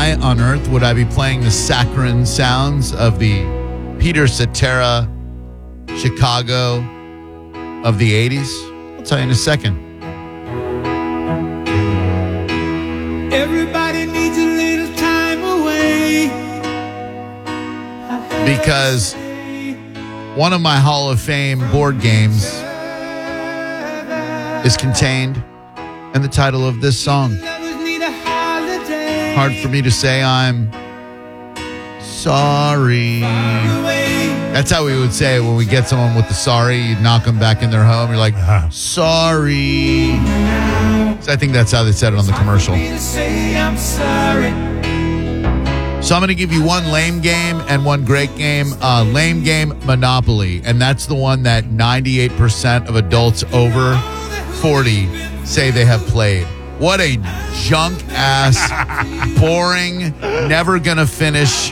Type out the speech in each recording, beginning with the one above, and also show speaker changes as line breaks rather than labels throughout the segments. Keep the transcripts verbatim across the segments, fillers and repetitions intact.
why on earth would I be playing the saccharine sounds of the Peter Cetera Chicago of the eighties? I'll tell you in a second.
Everybody needs a little time away.
Because one of my Hall of Fame board games is contained in the title of this song. Hard for me to say I'm sorry. That's how we would say it when we get someone with the sorry. You knock them back in their home. You're like, sorry. So I think that's how they said it on the commercial. So I'm going to give you one lame game and one great game. Uh, lame game, Monopoly. And that's the one that ninety-eight percent of adults over forty say they have played. What a junk ass, boring, never going to finish,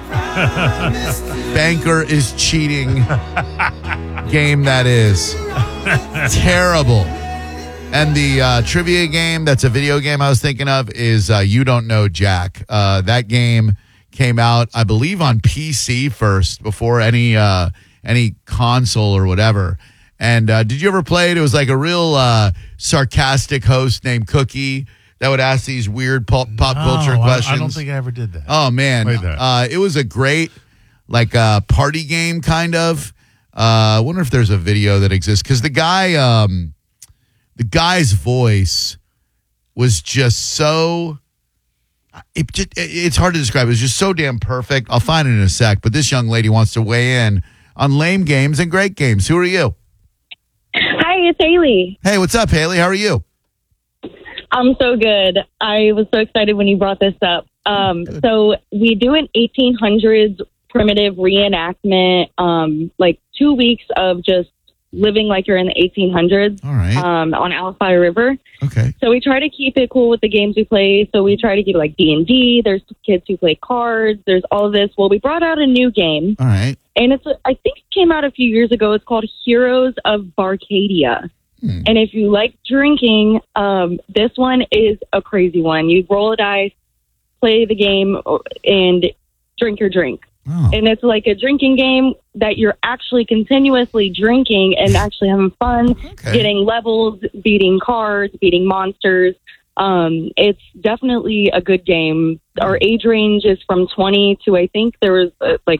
banker is cheating game that is. Terrible. And the uh, trivia game, that's a video game I was thinking of, is uh, You Don't Know Jack. Uh, that game came out, I believe, on P C first before any uh, any console or whatever. And uh, did you ever play it? It was like a real uh, sarcastic host named Cookie that would ask these weird pop, pop
no,
culture questions.
I don't think I ever did that.
Oh, man. Uh, it was a great like uh, party game, kind of. Uh, I wonder if there's a video that exists. Because the guy, um, the guy's voice was just so... It just, it's hard to describe. It was just so damn perfect. I'll find it in a sec. But this young lady wants to weigh in on lame games and great games. Who are you?
Hi, it's Haley.
Hey, what's up, Haley? How are you?
I'm so good. I was so excited when you brought this up. Um, so we do an eighteen hundreds primitive reenactment, um, like two weeks of just living like you're in the eighteen hundreds.
All right.
um, on Alafaya River.
Okay.
So we try to keep it cool with the games we play. So we try to keep like D and D. There's kids who play cards. There's all of this. Well, we brought out a new game.
All right.
And it's, I think it came out a few years ago. It's called Heroes of Barcadia. Hmm. And if you like drinking, um, this one is a crazy one. You roll a dice, play the game, and drink your drink.
Oh.
And it's like a drinking game that you're actually continuously drinking and actually having fun,
Okay.
getting levels, beating cards, beating monsters. Um, it's definitely a good game. Our age range is from twenty to, I think there was uh, like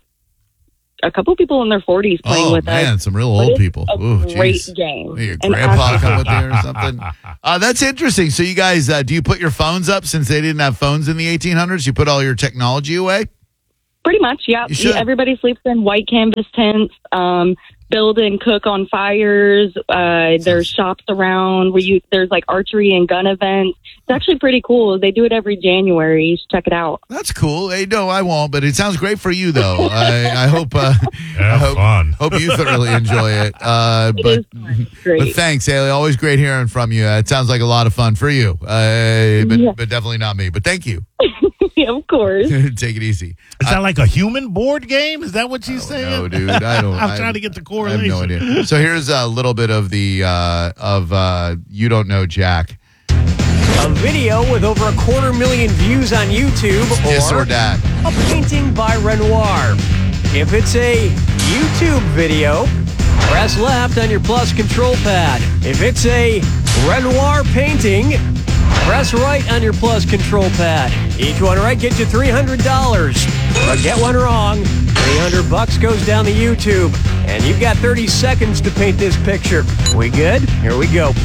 a couple people in their forties playing
oh,
with
man,
us.
some real
But
old
it's
people.
a
Ooh,
great
geez.
game.
Your
And
grandpa
actually-
come with you or something? Uh, that's interesting. So you guys, uh, do you put your phones up since they didn't have phones in the eighteen hundreds? You put all your technology away?
Pretty much, yeah.
You should.
Everybody sleeps in white canvas tents, um, build and cook on fires. Uh, there's shops around where you, there's like archery and gun events. It's actually pretty cool. They do it every January. You should check it out.
That's cool. Hey, no, I won't, but it sounds great for you, though. I, I hope uh, I
Have
hope,
fun.
hope you thoroughly enjoy it. Uh,
It
but,
is fun. Great.
but thanks, Haley. Always great hearing from you. Uh, it sounds like a lot of fun for you, uh, but,
Yeah.
but definitely not me. But thank you.
Yeah, of course.
Take it easy.
Is that like a human board game? Is that what she's saying?
No, dude. I don't.
I'm
I-
trying to get the
I
correlation.
have no idea. So here's a little bit of the uh, of uh, You Don't Know Jack.
A video with over a quarter million views on YouTube,
This
or
or that.
a painting by Renoir. If it's a YouTube video, press left on your plus control pad. If it's a Renoir painting, press right on your plus control pad. Each one right gets you three hundred dollars. But get one wrong, three hundred bucks goes down to YouTube. And you've got thirty seconds to paint this picture. We good? Here we go.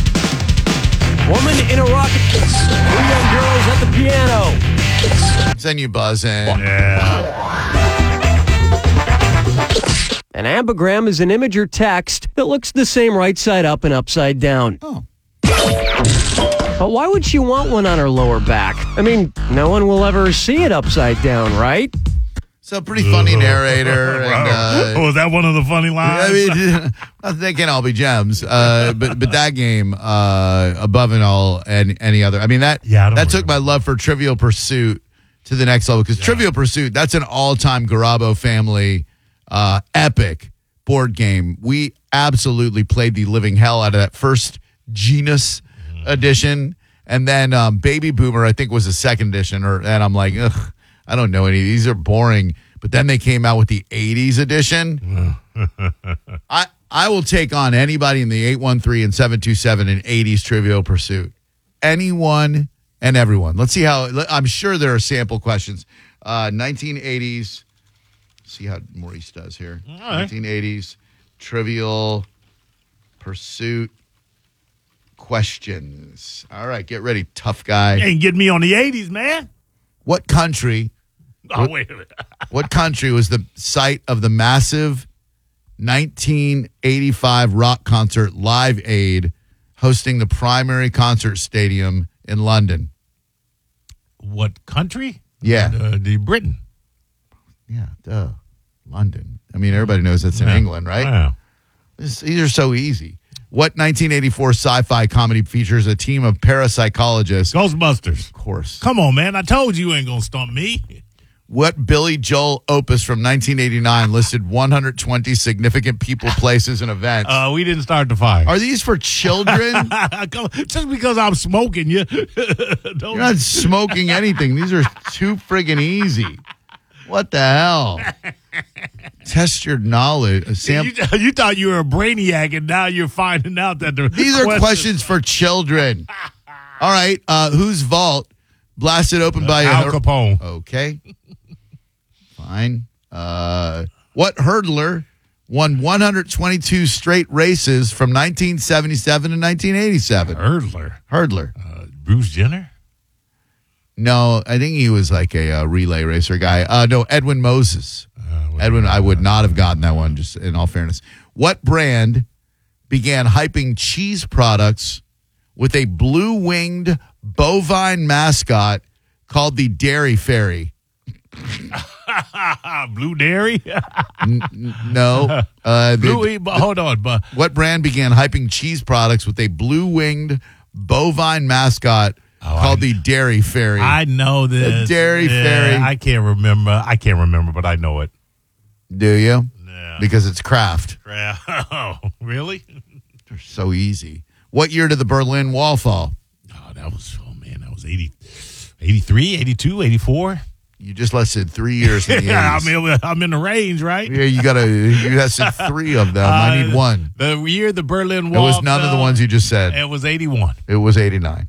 Woman in a rocket. Two young girls at the piano.
Send you buzzing.
Yeah.
An ambigram is an image or text that looks the same right side up and upside down.
Oh.
But why would she want one on her lower back? I mean, no one will ever see it upside down, right?
So pretty funny narrator. And, uh,
oh, was that one of the funny lines?
I mean, not- they can't all be gems, uh, but but that game uh, above and all and any other. I mean that
Yeah, I don't
that took my
remember.
love for Trivial Pursuit to the next level because Trivial Pursuit, that's an all-time Garabo family uh, epic board game. We absolutely played the living hell out of that first Genus edition, and then um, Baby Boomer I think was the second edition, or and I'm like, ugh. I don't know any. These are boring. But then they came out with the eighties edition. I I will take on anybody in the eight one three and seven two seven in eighties Trivial Pursuit. Anyone and everyone. Let's see how. I'm sure there are sample questions. Uh, nineteen eighties. See how Maurice does here.
All right.
nineteen eighties Trivial Pursuit questions. All right, get ready, tough guy.
You ain't getting me on the eighties, man.
What country?
Oh, wait a minute.
What country was the site of the massive nineteen eighty-five rock concert Live Aid, hosting the primary concert stadium in London?
What country?
Yeah.
Uh, the Britain.
Yeah, duh. London. I mean, everybody knows that's in
Yeah.
England, right?
Yeah.
This, these are so easy. What nineteen eighty-four sci-fi comedy features a team of parapsychologists?
Ghostbusters.
Of course.
Come on, man. I told you you ain't going to stump me.
What Billy Joel opus from nineteen eighty-nine listed one hundred twenty significant people, places, and events?
Uh, we didn't start the fire.
Are these for children?
Come- Just because I'm smoking you. Don't
You're not smoking anything. These are too friggin' easy. What the hell? Test your knowledge. Uh, Sam,
you, you thought you were a brainiac, and now you're finding out that the
these are questions for children. All right. Uh, whose vault blasted open by
Al
a
Capone.
Okay. Fine. Uh, what hurdler won one hundred twenty-two straight races from nineteen seventy-seven to nineteen eighty-seven?
Hurdler.
Hurdler.
Uh, Bruce Jenner.
No, I think he was like a uh, relay racer guy. Uh, no, Edwin Moses.
Uh, what-
Edwin, I would not have gotten that one, just in all fairness. What brand began hyping cheese products with a blue-winged bovine mascot called the Dairy Fairy?
Blue Dairy.
N- n- no. Uh, the-
Blue. But hold on, but
what brand began hyping cheese products with a blue-winged bovine mascot
Oh,
called
I-
the Dairy Fairy?
I know this.
The Dairy
Yeah,
Fairy.
I can't remember. I can't remember, but I know it.
Do you?
Yeah.
Because it's Kraft.
Oh, really?
They're so easy. What year did the Berlin Wall fall?
Oh, that was, oh man, that was eighty, eighty-three, eighty-two, eighty-four.
You just listed three years in the
Yeah, I
eighties.
mean, I'm in the range, right?
Yeah, you gotta. You listed three of them. I need
Uh,
one.
The year the Berlin
It
Wall
was none of the
fell,
ones you just said.
It was eighty-one.
It was eighty-nine.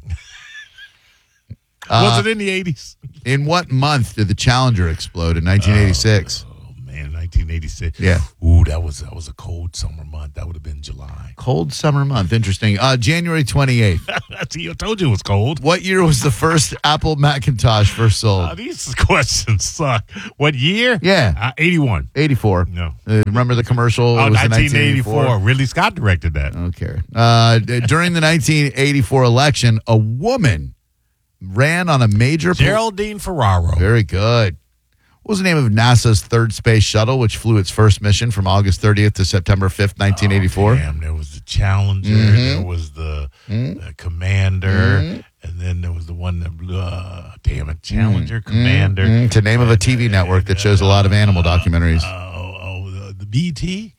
was
Uh,
it in the eighties?
in what month did the Challenger explode in nineteen eighty-six?
Oh man, nineteen eighty-six.
Yeah.
Ooh, that was that was a cold summer month. That would have been July.
Cold summer month. Interesting. Uh, January twenty-eighth.
See, I told you it was cold.
What year was the first Apple Macintosh first sold?
Uh, these questions suck. What year?
Yeah.
Uh, eighty-one.
eighty-four.
No.
Uh, remember the commercial?
Oh,
It was in
nineteen eighty-four. Ridley Scott directed that.
Okay. Uh, d- during the nineteen eighty-four election, a woman ran on a major. pol-
Geraldine Ferraro.
Very good. What was the name of NASA's third space shuttle, which flew its first mission from August thirtieth to September fifth, nineteen eighty-four?
Oh, damn, there was the Challenger,
Mm-hmm.
there was the, the Commander, and then there was the one that blew, uh, damn it, Challenger, Commander.
Mm, it's the name of a T V network that shows a lot of animal documentaries.
Oh, oh, the, the B T?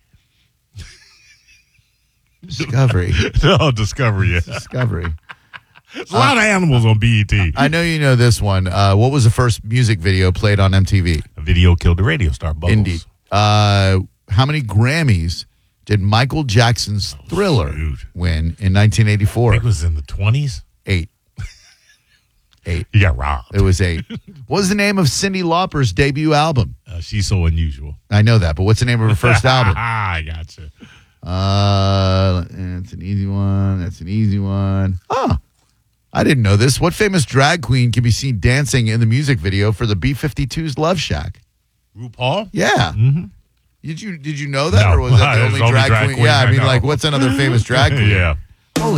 Discovery.
No, Discovery, yeah.
Discovery.
There's a lot of animals on B E T.
I know you know this one. Uh, what was the first music video played on M T V?
A video killed the radio star, Bubbles.
Indeed. Uh, how many Grammys did Michael Jackson's Thriller
dude.
win in nineteen
I
eighty-four?
think it was in the twenties.
Eight. Eight.
He got robbed.
It was eight. What was the name of Cyndi Lauper's debut album?
Uh, she's so unusual.
I know that, but what's the name of her first album?
I gotcha.
Uh, that's an easy one. That's an easy one. Oh, I didn't know this. What famous drag queen can be seen dancing in the music video for the B fifty-two's Love Shack?
RuPaul?
Yeah.
Mhm.
Did you did you know that,
No.
or was that the
It was
only
only
drag,
drag
queen?
queen
Yeah, I
I
mean,
know.
like, what's another famous drag queen?
Yeah.